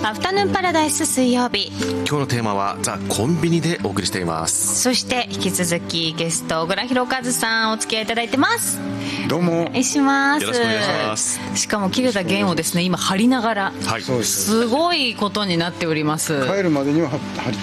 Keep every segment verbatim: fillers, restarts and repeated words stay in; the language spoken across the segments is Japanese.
アフタヌーンパラダイス水曜日、 今日のテーマはザ・コンビニでお送りしています。 そして引き続きゲスト小倉弘和さんお付き合いいただいてます。 どうもお願いします。 よろしくお願いします。 しかも切れた弦をですね今張りながら、 はい、 そうです。 すごいことになっております。 帰るまでには張り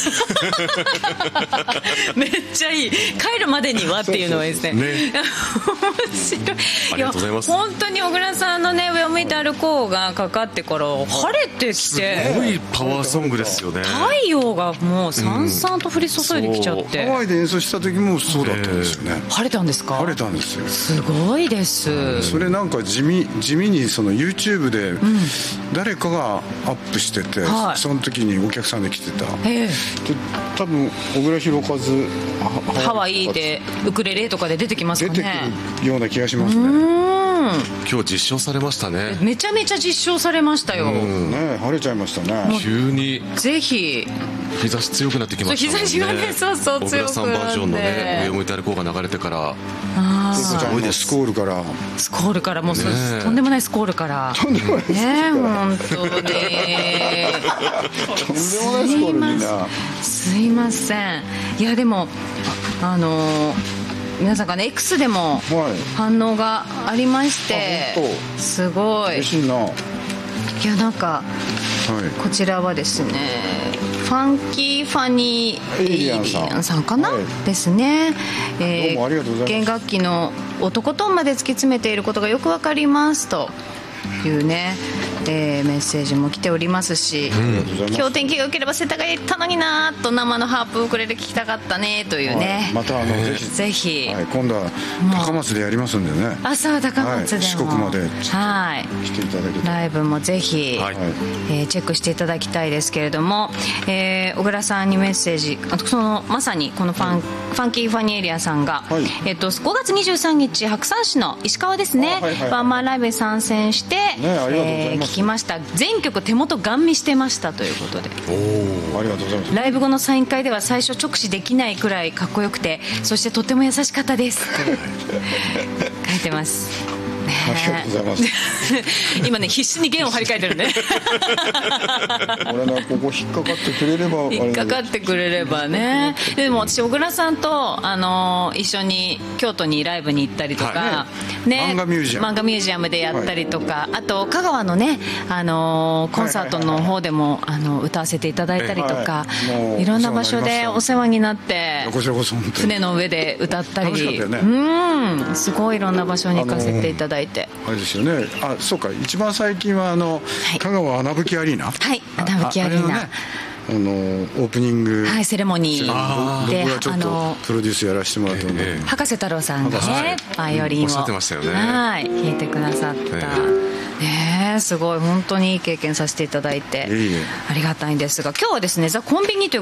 めっちゃいい。帰るまでにはっていうのはですね、 ね面白い。 ありがとうございます。 本当に小倉さんのね、上を向いて歩こうがかかってから晴れてきて、 すごいパワーソングですよね。 太陽がもうさんさんと降り注いできちゃって、 ハワイで演奏した時もそうだったんですよね。 晴れたんですか？ 晴れたんですよ。 すごいです。 それなんか地味地味にその YouTube で誰かがアップしてて、 はい、 その時にお客さんで来てた、 ええ、 で多分小倉弘和ハワイでウクレレとかで出てきますかね。 出てくるような気がしますね。 うん、 今日実証されましたね。 めちゃめちゃ実証されましたよ。 ね、晴れちゃいましたね。 急にぜひ日差し強くなってきましたもんね。 日差しがね、そうそう強くなって、 小倉さんバージョンのね、上を向いて歩こうが流れてから、 あすごいです。スコールからスコールからもう、 ね、 とんでもないスコールからとんでもないスコールからね、本当にとんでもないスコールにな。 すいません。いやでもあのー皆さんがね X でも反応がありまして、 はい、 すごい嬉しいな。いやなんか、 はい、 こちらはですねファンキーファニーエイリアンさん、さんかな、はい、ですね、えー、 どうもありがとうございます。 弦楽器の男とんまで突き詰めていることがよくわかりますというね、えー、メッセージも来ておりますし、うん、今日天気が良ければ世田谷行ったのになと、生のハープウクレレ聞きたかったねというね、 はい、またあのぜひぜひ、 はい、今度は高松でやりますんでね。 あ、そう、高松でも、はい、 四国まではい来ていただけたら、 ライブもぜひ、はい、えー、チェックしていただきたいですけれども、えー、小倉さんにメッセージ、あとそのまさにこのファン、はい、ファンキーファニーエリアさんが、はい、えー、とごがつにじゅうさんにち白山市の石川ですね、はいはい、ワンマンライブに参戦して、ね、えー、聞きました。全曲手元ガン見してましたということで、 お、ありがとうございます。 ライブ後のサイン会では最初直視できないくらいかっこよくて、そしてとても優しかったです書いてます。 ありがとうございます今ね必死に弦を張り替えてるね俺な、ここ引っかかってくれれば引っかかってくれればね。でも私小倉さんと、あのー、一緒に京都にライブに行ったりとか、はい、ね、 漫画ミュージアム漫画ミュージアムでやったりとか、はい、あと香川のね、あのー、コンサートの方でも、あの歌わせていただいたりとか、はいはい、いろんな場所でお世話になって、 こちらこそ船の上で歌ったり、 楽しかったよね。 うん、すごいいろんな場所に行かせていただいて、 あれですよね。あ、そうか、一番最近はあの、はい、香川穴吹アリーナ、 はい、穴吹アリーナ、 あ, あの、ね、オープニング、 はい、セレモニーで、 僕がちょっとプロデュースやらせてもらったので、 えー、博士太郎さんがね、バイオリンを、 おっしゃってましたよね、 はい、弾いてくださった、えーね、すごい本当にいい経験させていただいて、 いいありがたいんですが、今日はですねザ・コンビニという